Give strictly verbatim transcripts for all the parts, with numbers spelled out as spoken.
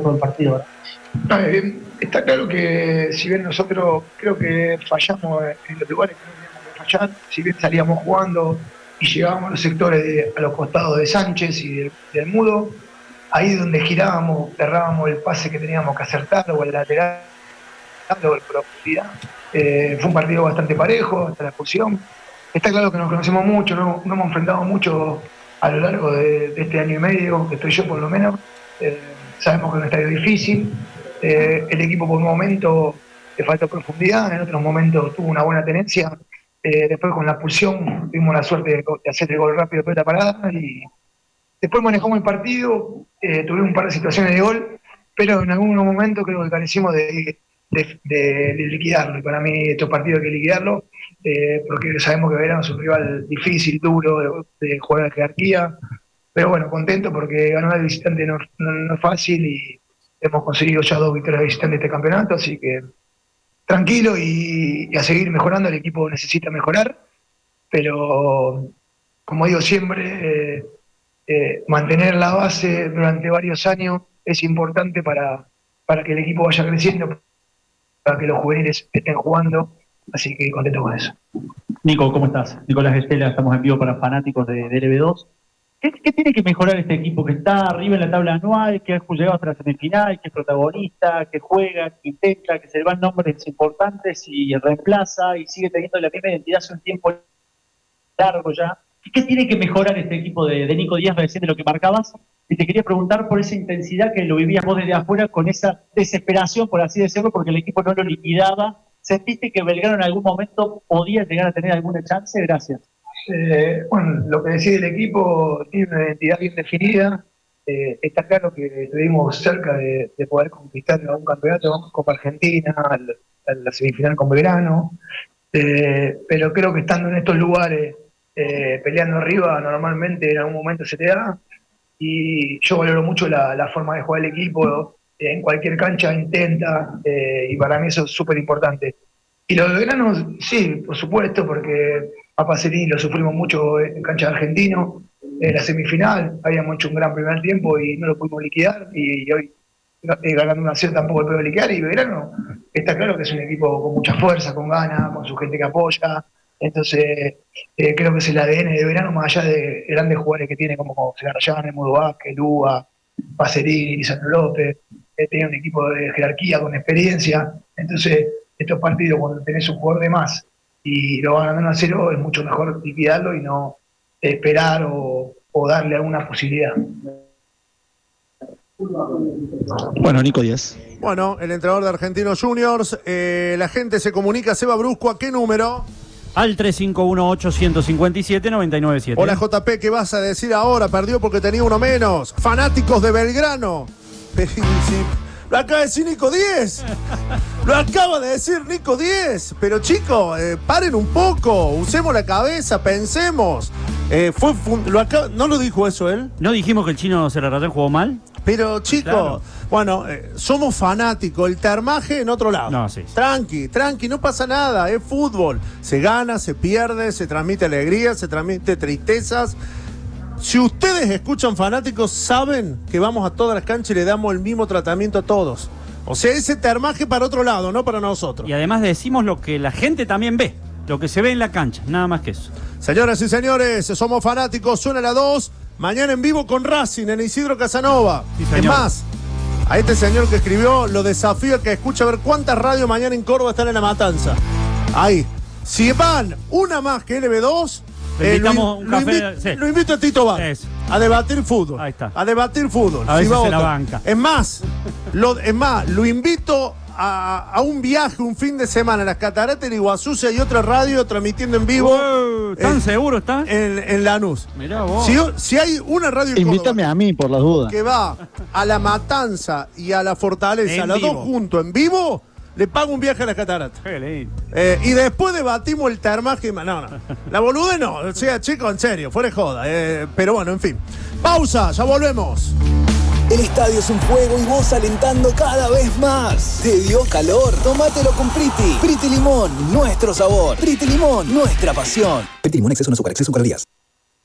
todo el partido, ¿verdad? No, eh, está claro que si bien nosotros creo que fallamos en los lugares que no teníamos que fallar, si bien salíamos jugando y llegábamos a los sectores de, a los costados de Sánchez y del, del Mudo, ahí donde girábamos, errábamos el pase que teníamos que acertar o el lateral o en profundidad. Eh, fue un partido bastante parejo hasta la expulsión. Está claro que nos conocemos mucho, no, no hemos enfrentado mucho a lo largo de, de este año y medio, que estoy yo por lo menos. Eh, sabemos que es un estadio difícil. Eh, el equipo por un momento le faltó profundidad, en otros momentos tuvo una buena tenencia. Eh, después con la expulsión tuvimos la suerte de, de hacer el gol rápido de la parada y después manejamos el partido, eh, tuvimos un par de situaciones de gol, pero en algún momento creo que carecimos de, de, de, de liquidarlo. Y para mí estos partidos hay que liquidarlo, eh, porque sabemos que Belgrano es un rival difícil, duro, de, de jugar de jerarquía. Pero bueno, contento porque ganar de visitante no, no, no es fácil y hemos conseguido ya dos victorias de visitante de este campeonato, así que tranquilo y, y a seguir mejorando. El equipo necesita mejorar, pero como digo siempre, eh, eh, mantener la base durante varios años es importante para, para que el equipo vaya creciendo, para que los juveniles estén jugando, así que contento con eso. Nico, ¿cómo estás? Nicolás Estela, estamos en vivo para fanáticos de, de L B dos. ¿Qué, ¿Qué tiene que mejorar este equipo que está arriba en la tabla anual, que ha llegado hasta la semifinal, que es protagonista, que juega, que intenta, que se le van nombres importantes y reemplaza y sigue teniendo la misma identidad hace un tiempo largo ya? ¿Qué tiene que mejorar este equipo de, de Nico Díaz recién de lo que marcabas? Y te quería preguntar por esa intensidad que lo vivías vos desde afuera, con esa desesperación, por así decirlo, porque el equipo no lo liquidaba. ¿Sentiste que Belgrano en algún momento podía llegar a tener alguna chance? Gracias. Eh, bueno, lo que decía el equipo tiene una identidad bien definida. Eh, está claro que estuvimos cerca de, de poder conquistar un campeonato, Copa Argentina, la, la semifinal con Belgrano, eh, pero creo que estando en estos lugares, eh, peleando arriba, normalmente en algún momento se te da, y yo valoro mucho la, la forma de jugar el equipo. Eh, en cualquier cancha intenta, eh, y para mí eso es súper importante. Y los Belgranos, sí, por supuesto, porque a Pacerini lo sufrimos mucho en cancha de Argentino. En la semifinal habíamos hecho un gran primer tiempo y no lo pudimos liquidar, y, y hoy eh, ganando una cero tampoco lo pudimos liquidar. Y Belgrano está claro que es un equipo con mucha fuerza, con ganas, con su gente que apoya. Entonces eh, creo que es el A D N de Belgrano, más allá de grandes jugadores que tiene como Segarrayán, Mudo Vázquez, Luga, Pacerini, Lisandro López. Eh, tiene un equipo de jerarquía con experiencia. Entonces estos partidos, cuando tenés un jugador de más y lo van ganando a cero, es mucho mejor liquidarlo y no esperar o, o darle alguna posibilidad. Bueno, Nico Díaz. Bueno, el entrenador de Argentinos Juniors. Eh, la gente se comunica. Seba Brusco, ¿a qué número? Al tres cinco uno ocho, uno cinco siete, nueve nueve siete. Hola, J P, ¿qué vas a decir ahora? Perdió porque tenía uno menos. Fanáticos de Belgrano. Lo acaba de decir Nico Díaz. Lo acaba de decir Nico Díaz. Pero chicos, eh, paren un poco. Usemos la cabeza, pensemos. Eh, fue lo acaba, ¿No lo dijo eso él? ¿No dijimos que el chino Serrarratán jugó mal? Pero chicos, claro. Bueno, eh, somos fanáticos. El termaje en otro lado. No, sí, sí. Tranqui, tranqui, no pasa nada. Es fútbol. Se gana, se pierde, se transmite alegría, se transmite tristezas. Si ustedes escuchan fanáticos, saben que vamos a todas las canchas y le damos el mismo tratamiento a todos. O sea, ese termaje para otro lado, no para nosotros. Y además decimos lo que la gente también ve, lo que se ve en la cancha, nada más que eso. Señoras y señores, somos fanáticos, suena la dos. Mañana en vivo con Racing, en Isidro Casanova. Sí, es más, a este señor que escribió, lo desafío a que escuche a ver cuántas radios mañana en Córdoba están en La Matanza. Ahí. Si van una más que L B dos... Eh, lo, un lo, café, invito, sí. lo invito a Tito Bar a debatir fútbol. Ahí está. A debatir fútbol. A veces si se la banca. Es más, lo, es más, lo invito a, a un viaje, un fin de semana a las cataratas de Iguazú. Si hay otra radio transmitiendo en vivo. Wow, ¿Tan en, seguro estás? En, en Lanús. Mirá vos. Si, si hay una radio en Invítame Córdoba a mí por las dudas. que va a La Matanza y a La Fortaleza, en las vivo. dos juntos en vivo, le pago un viaje a las cataratas. Qué lindo. Eh, y después debatimos el termaje. No, no. La bolude no. O sea, chicos, en serio, fuera de joda. Eh, pero bueno, en fin. Pausa, ya volvemos. El estadio es un juego y vos alentando cada vez más. ¿Te dio calor? Tómatelo con Priti. Priti Limón, nuestro sabor. Priti Limón, nuestra pasión. Priti Limón, exceso en azúcar, exceso en calorías.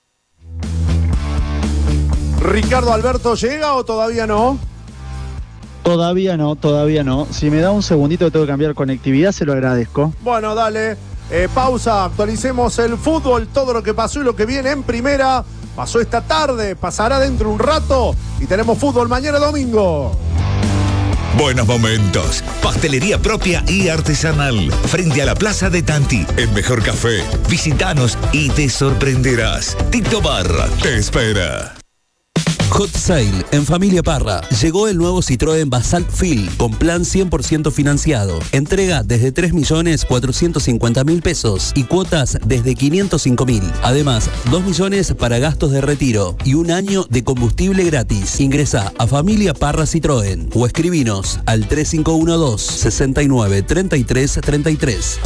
¿Ricardo Alberto llega o todavía no? Todavía no, todavía no. Si me da un segundito que tengo que cambiar conectividad, se lo agradezco. Bueno, dale. Eh, pausa, actualicemos el fútbol, todo lo que pasó y lo que viene en primera. Pasó esta tarde, pasará dentro de un rato y tenemos fútbol mañana domingo. Buenos momentos, pastelería propia y artesanal, frente a la Plaza de Tanti, el mejor café. Visítanos y te sorprenderás. Tito Barra te espera. Hot Sale en Familia Parra. Llegó el nuevo Citroën Basalt Fil con plan cien por ciento financiado. Entrega desde tres millones cuatrocientos cincuenta mil pesos y cuotas desde quinientos cinco mil. Además, dos millones para gastos de retiro y un año de combustible gratis. Ingresa a Familia Parra Citroën o escribinos al tres cinco uno dos, seis nueve, tres tres tres tres.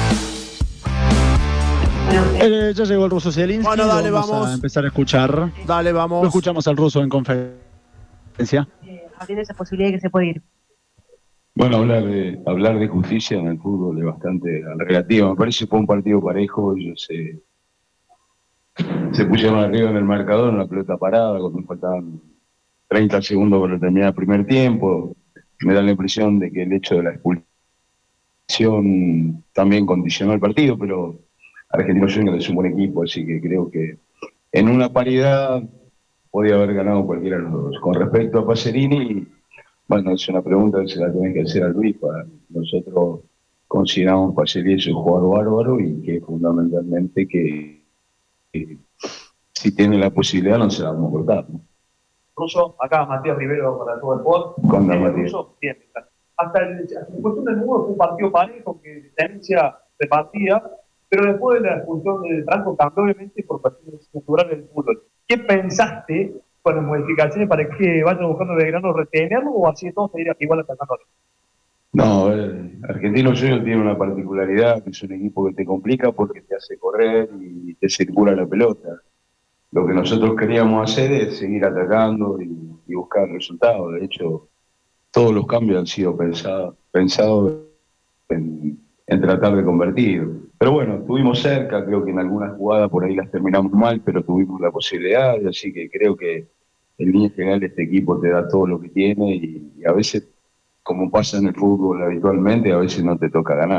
Eh, ya llegó el ruso Zielinski. Bueno, dale, vamos, vamos a empezar a escuchar. Dale, vamos. Lo escuchamos al ruso en conferencia. Eh, ¿Tiene esa posibilidad de que se puede ir? Bueno, hablar de, hablar de justicia en el fútbol es bastante relativo. Me parece que fue un partido parejo. Ellos se, se pusieron arriba en el marcador, en la pelota parada, cuando faltaban treinta segundos para terminar el primer tiempo. Me da la impresión de que el hecho de la expulsión también condicionó el partido, pero Argentinos Juniors es un buen equipo, así que creo que en una paridad podía haber ganado cualquiera de los dos. Con respecto a Pacerini, bueno, es una pregunta que se la tenés que hacer a Luis. Para nosotros consideramos que Pacerini es un jugador bárbaro y que fundamentalmente que, que si tiene la posibilidad no se la vamos a cortar, ¿no? Ruso, acá Matías Rivero para todo el pod. Con la eh, Matías. Ruso, bien, hasta el, hasta el cuestión del muro fue un partido parejo que tenencia repartida, pero después de la expulsión del Franco cambió obviamente por cuestiones naturales del fútbol. ¿Qué pensaste con las modificaciones para que vayan buscando Belgrano retenerlo o así de todo seguir igual atacándolo? No, el Argentinos Juniors tiene una particularidad, que es un equipo que te complica porque te hace correr y te circula la pelota. Lo que nosotros queríamos hacer es seguir atacando y, y buscar resultados. De hecho, todos los cambios han sido pensados pensados en, en tratar de convertir. Pero bueno, estuvimos cerca, creo que en algunas jugadas por ahí las terminamos mal, pero tuvimos la posibilidad, así que creo que en línea general este equipo te da todo lo que tiene y, y a veces, como pasa en el fútbol habitualmente, a veces no te toca ganar.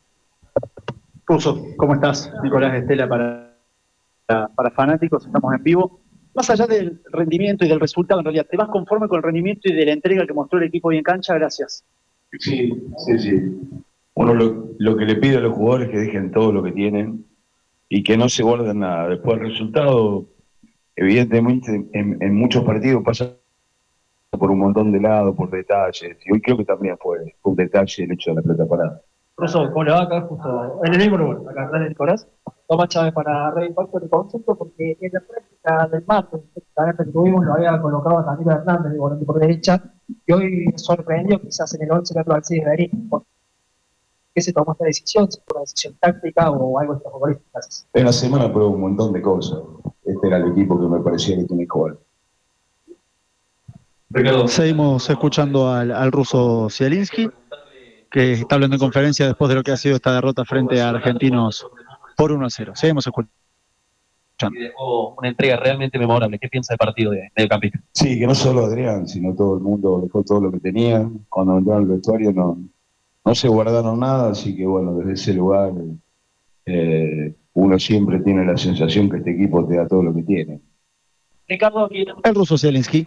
Ruso, ¿cómo estás? Nicolás Estela para, para Fanáticos, estamos en vivo. Más allá del rendimiento y del resultado, en realidad, ¿te vas conforme con el rendimiento y de la entrega que mostró el equipo hoy en cancha? Gracias. Sí, sí, sí. Uno lo, lo que le pide a los jugadores es que dejen todo lo que tienen y que no se guarden nada. Después el resultado, evidentemente, en, en muchos partidos pasa por un montón de lados, por detalles. Y hoy creo que también fue, fue un detalle el hecho de la pelota parada. Ruso, ¿cómo le va acá justo en el mismo lugar? Acá atrás del Nicolás. Tomás Chávez para Red Impacto del concepto, porque en la práctica del martes, la que tuvimos, lo había colocado a Camilo Hernández de volante por derecha, y hoy sorprendió quizás en el once que Alcides Berín. ¿Por qué se tomó esta decisión? ¿Si fue una decisión táctica o algo extrafutbolístico? En la semana probé un montón de cosas. Este era el equipo que me parecía que tenía que jugar. Ricardo. Seguimos escuchando al, al ruso Zielinski, que está hablando en conferencia después de lo que ha sido esta derrota frente a Argentinos por uno a cero. Seguimos escuchando. Y dejó una entrega realmente memorable. ¿Qué piensa del partido de mediocampista? Sí, que no solo Adrián, sino todo el mundo dejó todo lo que tenía. Cuando entraron al vestuario no, no se guardaron nada, así que bueno, desde ese lugar eh, uno siempre tiene la sensación que este equipo te da todo lo que tiene. Ricardo, el ruso Zielinski.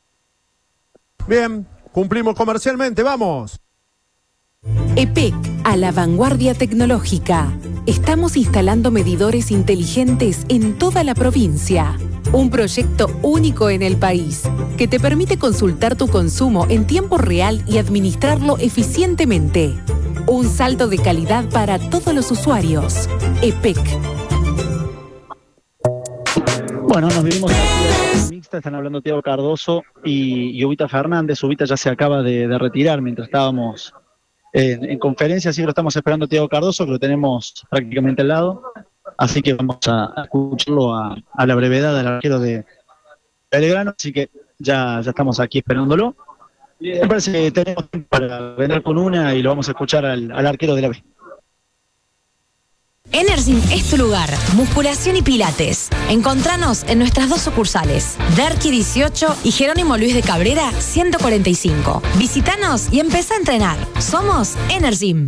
Bien, cumplimos comercialmente, vamos. E P E C, a la vanguardia tecnológica. Estamos instalando medidores inteligentes en toda la provincia. Un proyecto único en el país, que te permite consultar tu consumo en tiempo real y administrarlo eficientemente. Un salto de calidad para todos los usuarios. E P E C. Bueno, nos vivimos en la mixta, están hablando Thiago Cardoso y, y Ubita Fernández. Ubita ya se acaba de, de retirar mientras estábamos en, en conferencia, así que lo estamos esperando a Thiago Cardoso, que lo tenemos prácticamente al lado. Así que vamos a, a escucharlo a, a la brevedad del arquero de Belgrano, así que ya, ya estamos aquí esperándolo. Me parece que tenemos tiempo para vender con una y lo vamos a escuchar al, al arquero de la B. Energym es tu lugar. Musculación y pilates. Encontranos en nuestras dos sucursales, Derqui dieciocho y Jerónimo Luis de Cabrera ciento cuarenta y cinco. Visítanos y empezá a entrenar. Somos Energym.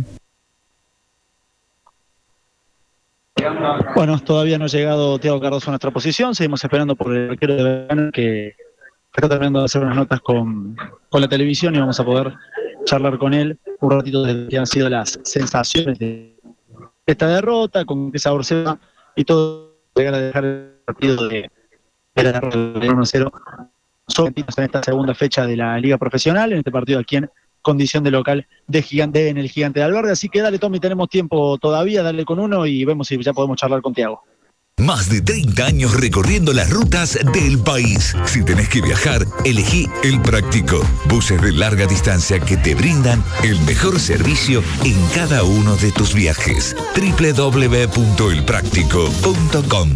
Bueno, todavía no ha llegado Thiago Cardoso a nuestra posición. Seguimos esperando por el arquero de Belgrano que está terminando de hacer unas notas con, con la televisión y vamos a poder charlar con él un ratito de qué han sido las sensaciones de esta derrota, con qué sabor se va y todo, llegar a dejar el partido de, de la derrota de uno cero en esta segunda fecha de la Liga Profesional, en este partido aquí en condición de local de Gigante en el Gigante de Alberdi. Así que dale, Tommy, tenemos tiempo todavía, dale con uno y vemos si ya podemos charlar con Thiago. Más de treinta años recorriendo las rutas del país. Si tenés que viajar, elegí El Práctico. Buses de larga distancia que te brindan el mejor servicio en cada uno de tus viajes. doble u doble u doble u punto el práctico punto com.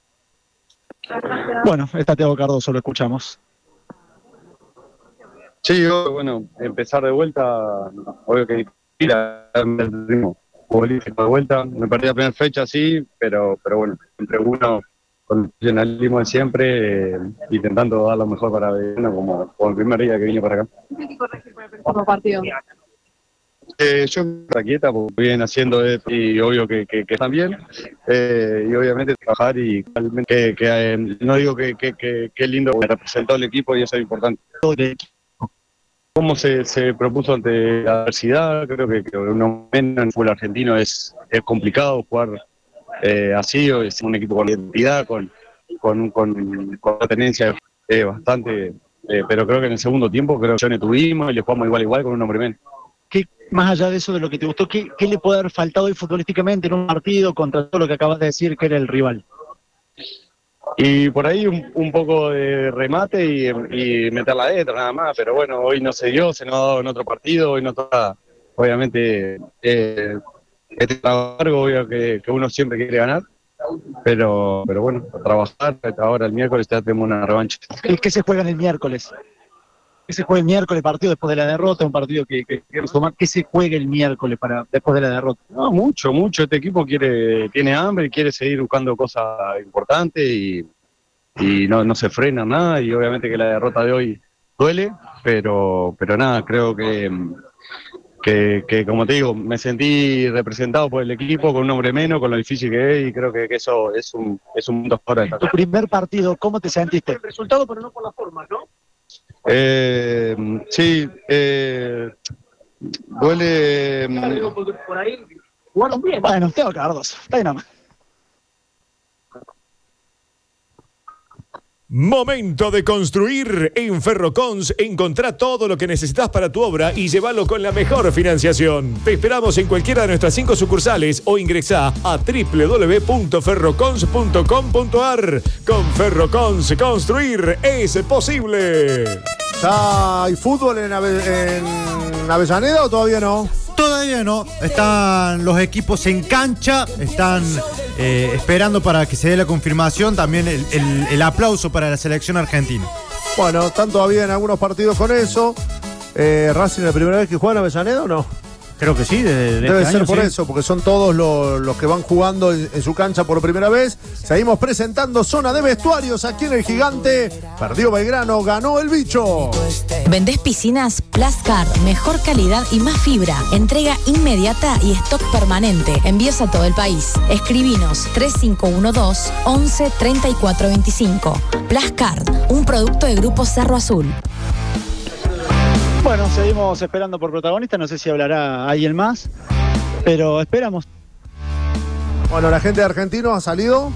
Bueno, está Thiago Cardoso, lo escuchamos. Sí, yo, bueno, empezar de vuelta, obvio que ir el ritmo. De vuelta, me perdí la primera fecha, sí, pero pero bueno, siempre uno con el profesionalismo de siempre, eh, intentando dar lo mejor para Belgrano, como, como el primer día que vine para acá. ¿Qué te corregir para el próximo partido? Eh, yo la quieta, porque vienen haciendo esto y obvio que, que, que están bien, eh, y obviamente trabajar y que, que eh, no digo que, que, que, que lindo, me representó el equipo y eso es importante. Cómo se, se propuso ante la adversidad, creo que, que uno menos en el fútbol argentino es, es complicado jugar eh, así, es un equipo con identidad, con, con, con, con una tenencia eh, bastante, eh, pero creo que en el segundo tiempo creo que no tuvimos y le jugamos igual igual con un hombre menos. ¿Qué, más allá de eso, de lo que te gustó, qué, qué le puede haber faltado hoy futbolísticamente en un partido contra todo lo que acabas de decir que era el rival? Y por ahí un, un poco de remate y, y meter la letra nada más, pero bueno, hoy no se dio, se nos ha dado en otro partido, hoy no está, obviamente, eh, este trabajo largo, obvio que, que uno siempre quiere ganar, pero pero bueno, a trabajar, ahora el miércoles ya tenemos una revancha. ¿Qué, qué se juega en el miércoles? ¿Qué se juega el miércoles, partido después de la derrota, un partido que, que, que tomar? ¿Qué se juega el miércoles para después de la derrota? No, mucho, mucho. Este equipo quiere tiene hambre y quiere seguir buscando cosas importantes y, y no, no se frena nada. Y obviamente que la derrota de hoy duele, pero pero nada, creo que, que, que como te digo, me sentí representado por el equipo con un hombre menos, con lo difícil que es y creo que, que eso es un es un mundo fuera de esta. Tu primer partido, ¿cómo te sentiste? El resultado, pero no por la forma, ¿no? Eh, sí, eh, duele. Por ahí jugaron bien. Bueno, Thiago Cardoso, está ahí nomás. Momento de construir. En Ferrocons encontrá todo lo que necesitas para tu obra y llévalo con la mejor financiación. Te esperamos en cualquiera de nuestras cinco sucursales o ingresá a doble u doble u doble u punto ferrocons punto com punto a r. Con Ferrocons, construir es posible. ¿Ya hay fútbol en, Ave en Avellaneda o todavía no? Todavía no, están los equipos en cancha, están eh, esperando para que se dé la confirmación, también el, el, el aplauso para la selección argentina. Bueno, están todavía en algunos partidos con eso. Eh, ¿Racing es la primera vez que juega en Avellaneda o no? Creo que sí, de, de debe este ser año, por sí. eso, porque son todos los, los que van jugando en, en su cancha por primera vez. Seguimos presentando zona de vestuarios aquí en el Gigante. Perdió Belgrano, ganó el bicho. ¿Vendés piscinas? Plascar, mejor calidad y más fibra. Entrega inmediata y stock permanente. Envíos a todo el país. Escribinos tres cinco uno dos, once, treinta y cuatro veinticinco. Plascar, un producto de Grupo Cerro Azul. Bueno, seguimos esperando por protagonista, no sé si hablará alguien más, pero esperamos. Bueno, la gente de Argentino ha salido.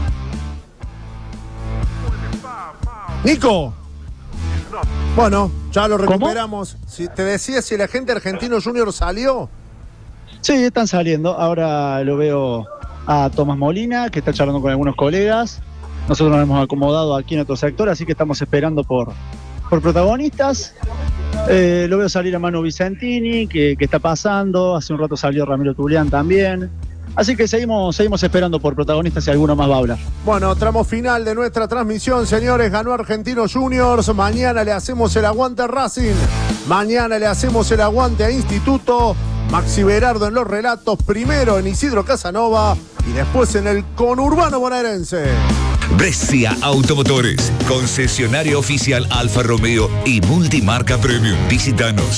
Nico. Bueno, ya lo recuperamos. Si te decía si el agente argentino Junior salió. Sí, están saliendo. Ahora lo veo a Tomás Molina, que está charlando con algunos colegas. Nosotros nos hemos acomodado aquí en otro sector, así que estamos esperando por, por protagonistas. Eh, lo veo salir a Manu Vicentini, que, que está pasando. Hace un rato salió Ramiro Tulián también. Así que seguimos, seguimos esperando por protagonistas si alguno más va a hablar. Bueno, tramo final de nuestra transmisión, señores. Ganó Argentinos Juniors. Mañana le hacemos el aguante a Racing. Mañana le hacemos el aguante a Instituto. Maxi Berardo en los relatos, primero en Isidro Casanova y después en el conurbano bonaerense. Brescia Automotores, concesionario oficial Alfa Romeo y multimarca Premium. Visítanos.